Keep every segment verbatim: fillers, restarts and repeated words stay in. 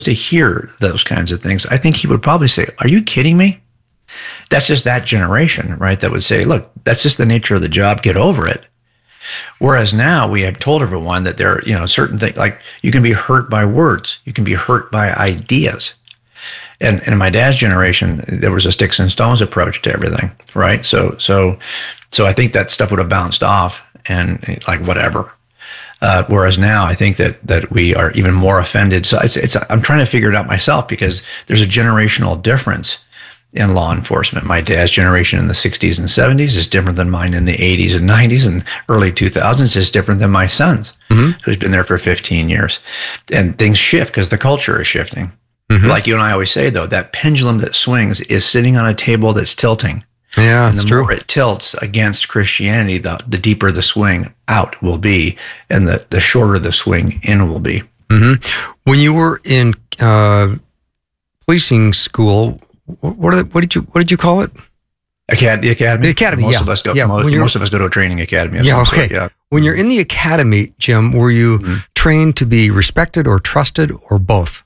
to hear those kinds of things, I think he would probably say, "Are you kidding me?" That's just that generation, right? That would say, "Look, that's just the nature of the job. Get over it." Whereas now we have told everyone that there are, you know, certain things, like you can be hurt by words, you can be hurt by ideas. And, and in my dad's generation, there was a sticks and stones approach to everything, right? So, so, so I think that stuff would have bounced off and like whatever. Uh, whereas now, I think that that we are even more offended. So it's, it's I'm trying to figure it out myself because there's a generational difference in law enforcement. My dad's generation in the sixties and seventies is different than mine in the eighties and nineties and early two thousands is different than my son's, mm-hmm. who's been there for fifteen years. And things shift because the culture is shifting. Mm-hmm. Like you and I always say, though, that pendulum that swings is sitting on a table that's tilting. Yeah, that's true. The more it tilts against Christianity, the, the deeper the swing out will be, and the, the shorter the swing in will be. Mm-hmm. When you were in uh, policing school, what, are, what did you what did you call it? Acad- the academy. The academy. Most yeah. of us go. Yeah, most, most of us go to a training academy. Yeah. Okay. Sort, yeah. When you're in the academy, Jim, were you mm-hmm. trained to be respected or trusted or both?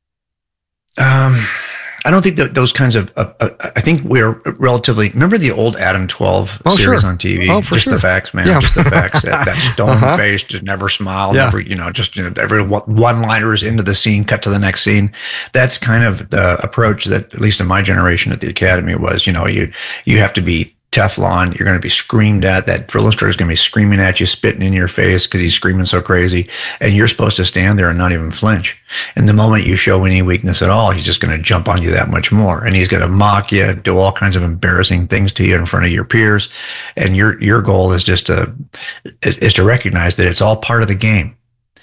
Um, I don't think that those kinds of, uh, uh, I think we're relatively, remember the old Adam twelve oh, series sure. on T V? Oh, for just sure. the facts, man. Yeah. Just the facts. that, that stone uh-huh. face, just never smile, yeah. never, you know, just, you know, every one-liners into the scene, cut to the next scene. That's kind of the approach that, at least in my generation at the academy, was, you know, you, you have to be Teflon. You're going to be screamed at. That drill instructor is going to be screaming at you, spitting in your face because he's screaming so crazy. And you're supposed to stand there and not even flinch. And the moment you show any weakness at all, he's just going to jump on you that much more. And he's going to mock you, do all kinds of embarrassing things to you in front of your peers. And your your goal is just to is to recognize that it's all part of the game.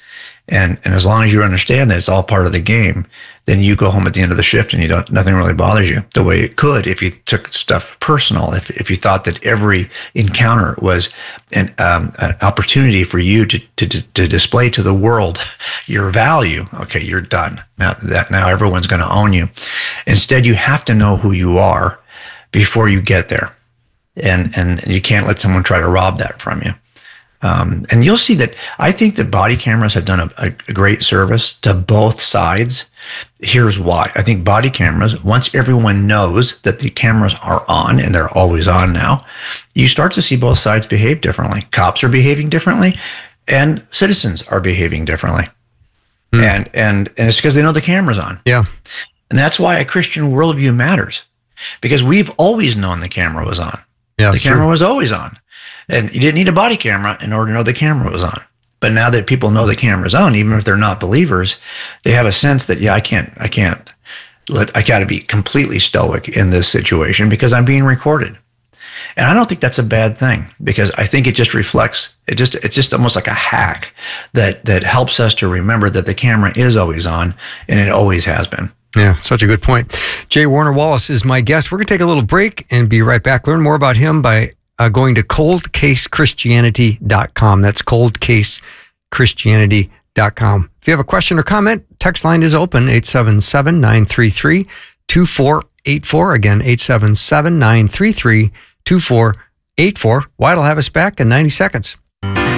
And and as long as you understand that it's all part of the game, then you go home at the end of the shift and you don't, nothing really bothers you the way it could if you took stuff personal. If if you thought that every encounter was an um, an opportunity for you to, to to display to the world your value, okay, you're done. Now that now everyone's going to own you. Instead, you have to know who you are before you get there, and and you can't let someone try to rob that from you. Um, and you'll see that I think that body cameras have done a, a great service to both sides. Here's why. I think body cameras, once everyone knows that the cameras are on, and they're always on now, you start to see both sides behave differently. Cops are behaving differently, and citizens are behaving differently. Mm. And, and, and it's because they know the camera's on. Yeah. And that's why a Christian worldview matters, because we've always known the camera was on. Yeah, the camera true. was always on. And you didn't need a body camera in order to know the camera was on. But now that people know the camera's on, even if they're not believers, they have a sense that, yeah, I can't, I can't let, I got to be completely stoic in this situation because I'm being recorded. And I don't think that's a bad thing, because I think it just reflects, it just, it's just almost like a hack that, that helps us to remember that the camera is always on, and it always has been. Yeah, such a good point. J. Warner Wallace is my guest. We're going to take a little break and be right back. Learn more about him by Uh, going to cold case christianity dot com. That's cold case christianity dot com. If you have a question or comment, text line is open, eight seven seven, nine three three, two four eight four. Again, eight seven seven, nine three three, two four eight four. Wyatt will have us back in ninety seconds.